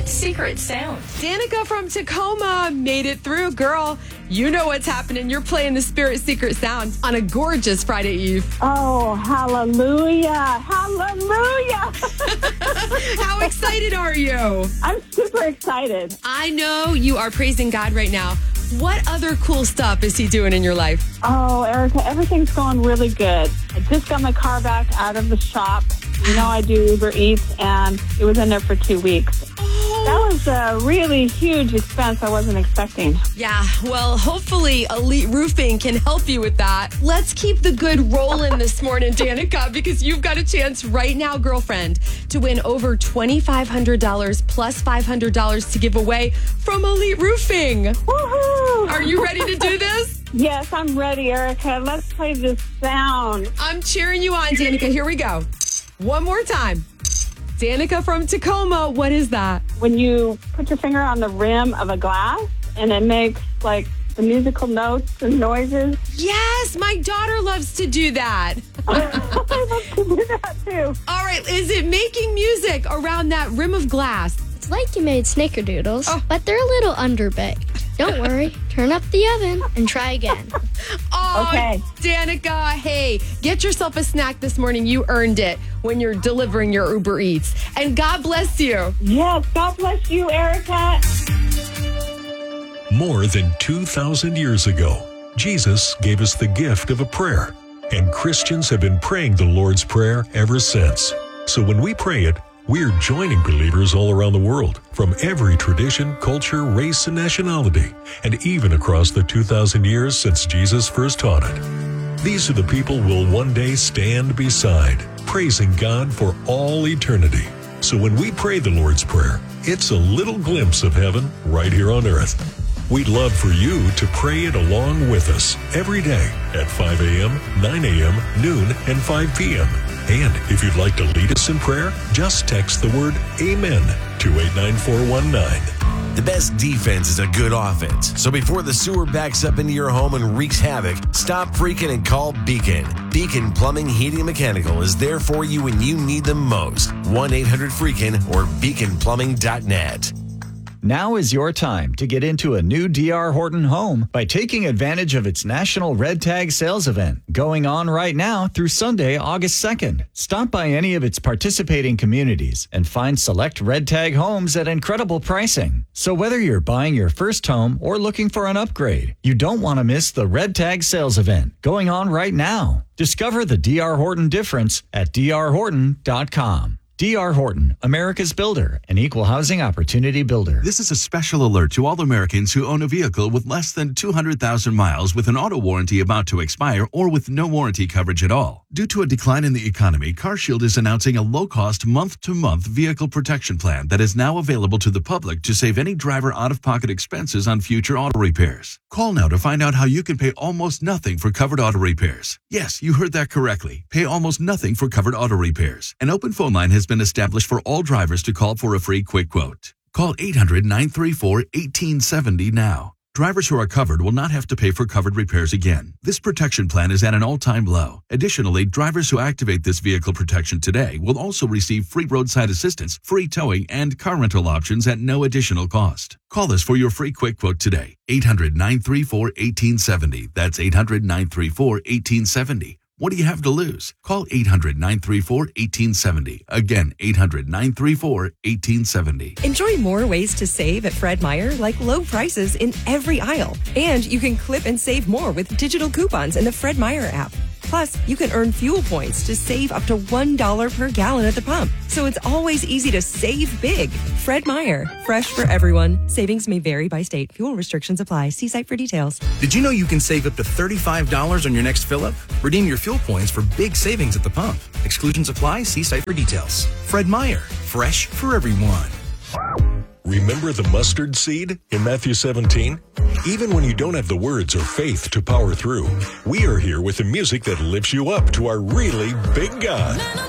Spirit Secret Sound. Danica from Tacoma made it through. Girl, you know what's happening. You're playing the Spirit Secret Sound on a gorgeous Friday Eve. Oh, hallelujah. Hallelujah. How excited are you? I'm super excited. I know you are praising God right now. What other cool stuff is he doing in your life? Oh, Erica, everything's going really good. I just got my car back out of the shop. You know, I do Uber Eats, and it was in there for 2 weeks. That was a really huge expense I wasn't expecting. Yeah, well, hopefully Elite Roofing can help you with that. Let's keep the good rolling this morning, Danica, because you've got a chance right now, girlfriend, to win over $2,500 plus $500 to give away from Elite Roofing. Woohoo! Are you ready to do this? Yes, I'm ready, Erica. Let's play this sound. I'm cheering you on, Danica. Here we go. One more time. Danica from Tacoma, what is that? When you put your finger on the rim of a glass and it makes like the musical notes and noises. Yes, my daughter loves to do that. I love to do that too. All right, is it making music around that rim of glass? It's like you made snickerdoodles, Oh. but they're a little underbaked. Don't worry, turn up the oven and try again. Oh, Okay. Danica, hey, get yourself a snack this morning. You earned it when you're delivering your Uber Eats. And God bless you. Yes, God bless you, Erica. More than 2,000 years ago, Jesus gave us the gift of a prayer, and Christians have been praying the Lord's Prayer ever since. So when we pray it, we're joining believers all around the world, from every tradition, culture, race, and nationality, and even across the 2,000 years since Jesus first taught it. These are the people we'll one day stand beside, praising God for all eternity. So when we pray the Lord's Prayer, it's a little glimpse of heaven right here on earth. We'd love for you to pray it along with us every day at 5 a.m., 9 a.m., noon, and 5 p.m. And if you'd like to lead us in prayer, just text the word AMEN to 89419. The best defense is a good offense. So before the sewer backs up into your home and wreaks havoc, stop freaking and call Beacon. Beacon Plumbing, Heating, and Mechanical is there for you when you need them most. 1-800-FREAKIN or beaconplumbing.net. Now is your time to get into a new D.R. Horton home by taking advantage of its National Red Tag Sales Event going on right now through Sunday, August 2nd. Stop by any of its participating communities and find select Red Tag homes at incredible pricing. So whether you're buying your first home or looking for an upgrade, you don't want to miss the Red Tag Sales Event going on right now. Discover the D.R. Horton difference at drhorton.com. D.R. Horton, America's builder, an equal housing opportunity builder. This is a special alert to all Americans who own a vehicle with less than 200,000 miles with an auto warranty about to expire or with no warranty coverage at all. Due to a decline in the economy, CarShield is announcing a low-cost month-to-month vehicle protection plan that is now available to the public to save any driver out-of-pocket expenses on future auto repairs. Call now to find out how you can pay almost nothing for covered auto repairs. Yes, you heard that correctly. Pay almost nothing for covered auto repairs. An open phone line has been established for all drivers to call for a free quick quote. Call 800-934-1870 now. Drivers who are covered will not have to pay for covered repairs again. This protection plan is at an all-time low. Additionally, drivers who activate this vehicle protection today will also receive free roadside assistance, free towing, and car rental options at no additional cost. Call us for your free quick quote today. 800-934-1870. That's 800-934-1870. What do you have to lose? Call 800-934-1870. Again, 800-934-1870. Enjoy more ways to save at Fred Meyer, like low prices in every aisle. And you can clip and save more with digital coupons in the Fred Meyer app. Plus, you can earn fuel points to save up to $1 per gallon at the pump. So it's always easy to save big. Fred Meyer, fresh for everyone. Savings may vary by state. Fuel restrictions apply. See site for details. Did you know you can save up to $35 on your next fill-up? Redeem your fuel points for big savings at the pump. Exclusions apply. See site for details. Fred Meyer, fresh for everyone. Remember the mustard seed in Matthew 17? Even when you don't have the words or faith to power through, we are here with the music that lifts you up to our really big God.